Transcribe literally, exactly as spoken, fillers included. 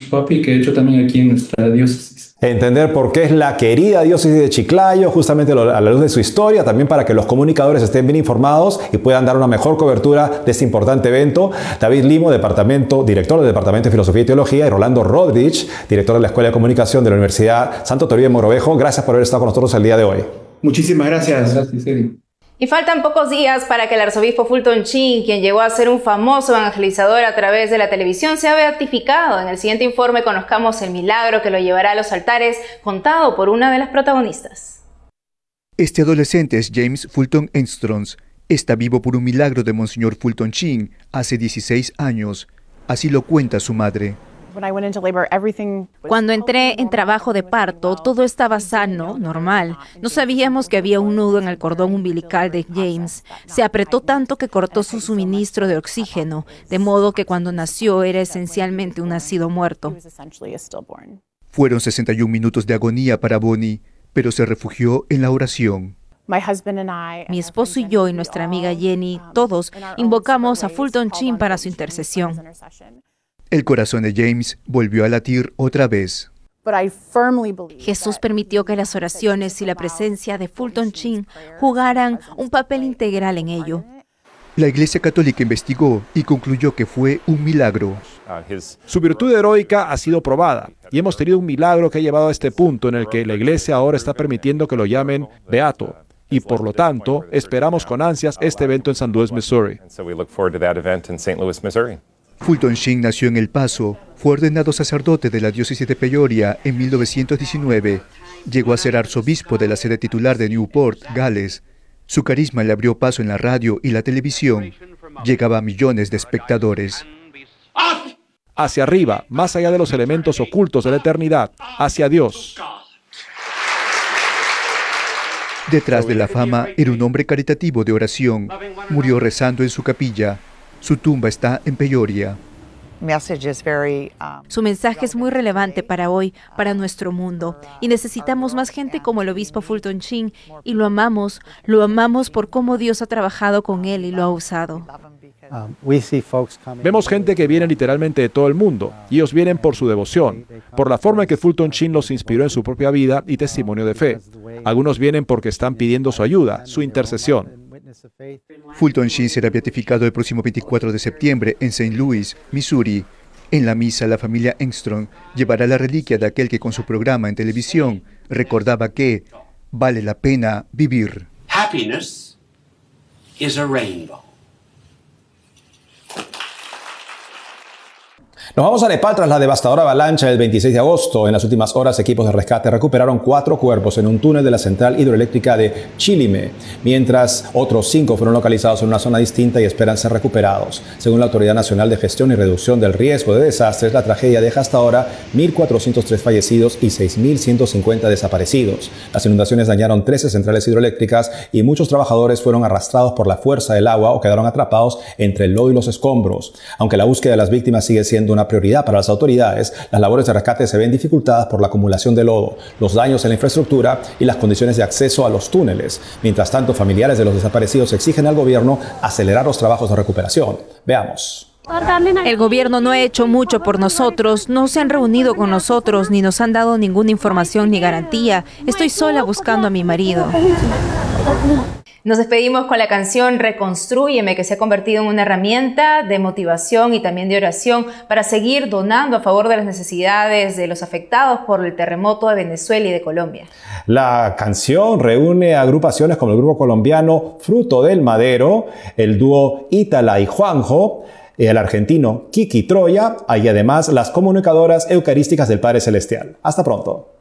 papi, que he hecho también aquí en nuestra diócesis. Entender por qué es la querida diócesis de Chiclayo, justamente a la luz de su historia, también para que los comunicadores estén bien informados y puedan dar una mejor cobertura de este importante evento. David Limo, departamento, director del Departamento de Filosofía y Teología, y Rolando Rodríguez, director de la Escuela de Comunicación de la Universidad Santo Toribio de Mogrovejo. Gracias por haber estado con nosotros el día de hoy. Muchísimas gracias. Gracias, Eddie. Y faltan pocos días para que el arzobispo Fulton Sheen, quien llegó a ser un famoso evangelizador a través de la televisión, sea beatificado. En el siguiente informe conozcamos el milagro que lo llevará a los altares, contado por una de las protagonistas. Este adolescente es James Fulton Engström. Está vivo por un milagro de Monseñor Fulton Sheen hace dieciséis años. Así lo cuenta su madre. Cuando entré en trabajo de parto, todo estaba sano, normal. No sabíamos que había un nudo en el cordón umbilical de James. Se apretó tanto que cortó su suministro de oxígeno, de modo que cuando nació era esencialmente un nacido muerto. Fueron sesenta y un minutos de agonía para Bonnie, pero se refugió en la oración. Mi esposo y yo y nuestra amiga Jenny, todos, invocamos a Fulton Sheen para su intercesión. El corazón de James volvió a latir otra vez. Jesús permitió que las oraciones y la presencia de Fulton Sheen jugaran un papel integral en ello. La Iglesia Católica investigó y concluyó que fue un milagro. Su virtud heroica ha sido probada y hemos tenido un milagro que ha llevado a este punto en el que la Iglesia ahora está permitiendo que lo llamen beato. Y por lo tanto, esperamos con ansias este evento en Saint Louis, Missouri. Fulton Sheen nació en El Paso, fue ordenado sacerdote de la diócesis de Peoria en mil novecientos diecinueve. Llegó a ser arzobispo de la sede titular de Newport, Gales. Su carisma le abrió paso en la radio y la televisión. Llegaba a millones de espectadores. Hacia arriba, más allá de los elementos ocultos de la eternidad, hacia Dios. Detrás de la fama era un hombre caritativo de oración. Murió rezando en su capilla. Su tumba está en Peoria. Su mensaje es muy relevante para hoy, para nuestro mundo, y necesitamos más gente como el obispo Fulton Sheen, y lo amamos, lo amamos por cómo Dios ha trabajado con él y lo ha usado. Vemos gente que viene literalmente de todo el mundo, y ellos vienen por su devoción, por la forma en que Fulton Sheen los inspiró en su propia vida y testimonio de fe. Algunos vienen porque están pidiendo su ayuda, su intercesión. Fulton Sheen será beatificado el próximo veinticuatro de septiembre en Saint Louis, Missouri. En la misa, la familia Engström llevará la reliquia de aquel que con su programa en televisión recordaba que vale la pena vivir. Happiness is a rainbow. Nos vamos a Nepal tras la devastadora avalancha del veintiséis de agosto. En las últimas horas, equipos de rescate recuperaron cuatro cuerpos en un túnel de la central hidroeléctrica de Chilime, mientras otros cinco fueron localizados en una zona distinta y esperan ser recuperados. Según la Autoridad Nacional de Gestión y Reducción del Riesgo de Desastres, la tragedia deja hasta ahora mil cuatrocientos tres fallecidos y seis mil ciento cincuenta desaparecidos. Las inundaciones dañaron trece centrales hidroeléctricas y muchos trabajadores fueron arrastrados por la fuerza del agua o quedaron atrapados entre el lodo y los escombros. Aunque la búsqueda de las víctimas sigue siendo una prioridad para las autoridades, las labores de rescate se ven dificultadas por la acumulación de lodo, los daños en la infraestructura y las condiciones de acceso a los túneles. Mientras tanto, familiares de los desaparecidos exigen al gobierno acelerar los trabajos de recuperación. Veamos. El gobierno no ha hecho mucho por nosotros, no se han reunido con nosotros, ni nos han dado ninguna información ni garantía. Estoy sola buscando a mi marido. Nos despedimos con la canción Reconstrúyeme, que se ha convertido en una herramienta de motivación y también de oración para seguir donando a favor de las necesidades de los afectados por el terremoto de Venezuela y de Colombia. La canción reúne a agrupaciones como el grupo colombiano Fruto del Madero, el dúo Ítala y Juanjo, el argentino Kiki Troya y además las comunicadoras eucarísticas del Padre Celestial. Hasta pronto.